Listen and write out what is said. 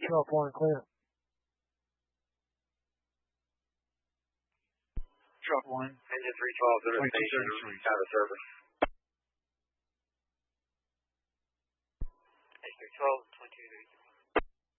Sharp 1, clear. Sharp 1. Engine 312 to the station, out of service. Engine 312, 2233.